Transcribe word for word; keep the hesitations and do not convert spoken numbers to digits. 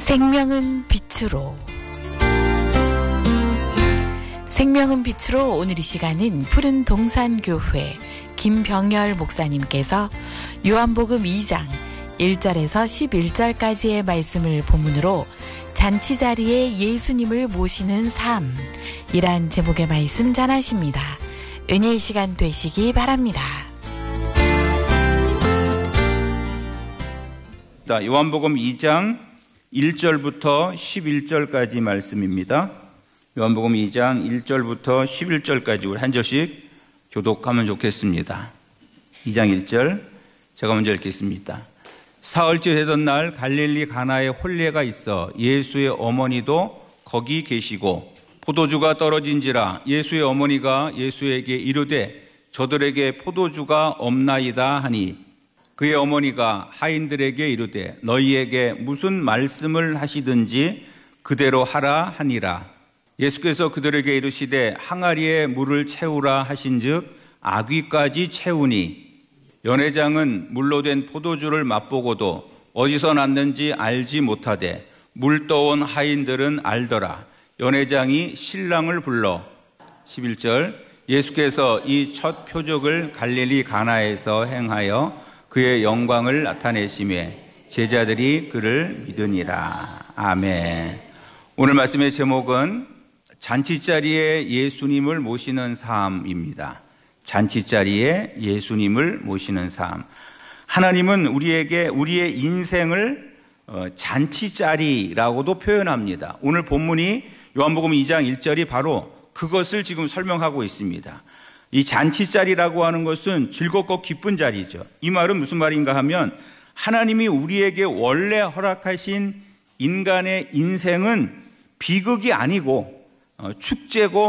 생명은 빛으로. 생명은 빛으로 오늘 이 시간은 푸른 동산교회 김병열 목사님께서 요한복음 이 장 일 절에서 십일 절까지의 말씀을 본문으로 잔치자리에 예수님을 모시는 삶이란 제목의 말씀 전하십니다. 은혜의 시간 되시기 바랍니다. 요한복음 이 장 일 절부터 십일 절까지 말씀입니다. 요한복음 이 장 일 절부터 십일 절까지 우리 한 절씩 교독하면 좋겠습니다. 이 장 일 절 제가 먼저 읽겠습니다. 사흘째 되던 날 갈릴리 가나에 혼례가 있어 예수의 어머니도 거기 계시고 포도주가 떨어진지라 예수의 어머니가 예수에게 이르되 저들에게 포도주가 없나이다 하니 그의 어머니가 하인들에게 이르되 너희에게 무슨 말씀을 하시든지 그대로 하라 하니라. 예수께서 그들에게 이르시되 항아리에 물을 채우라 하신즉 아귀까지 채우니 연회장은 물로 된 포도주를 맛보고도 어디서 났는지 알지 못하되 물 떠온 하인들은 알더라. 연회장이 신랑을 불러 십일 절 예수께서 이 첫 표적을 갈릴리 가나에서 행하여 그의 영광을 나타내시매 제자들이 그를 믿으니라. 아멘. 오늘 말씀의 제목은 잔치자리에 예수님을 모시는 삶입니다. 잔치자리에 예수님을 모시는 삶. 하나님은 우리에게 우리의 인생을 잔치자리라고도 표현합니다. 오늘 본문이 요한복음 이 장 일 절이 바로 그것을 지금 설명하고 있습니다. 이 잔치자리라고 하는 것은 즐겁고 기쁜 자리죠. 이 말은 무슨 말인가 하면 하나님이 우리에게 원래 허락하신 인간의 인생은 비극이 아니고 축제고